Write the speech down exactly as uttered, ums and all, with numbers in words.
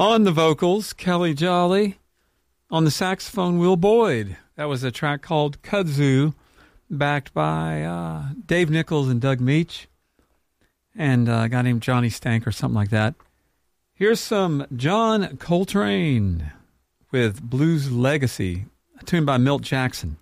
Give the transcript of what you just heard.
On the vocals, Kelly Jolly. On the saxophone, Will Boyd. That was a track called Kudzu, backed by uh, Dave Nichols and Doug Meach, and uh, a guy named Johnny Stank or something like that. Here's some John Coltrane with Blues Legacy, a tune by Milt Jackson.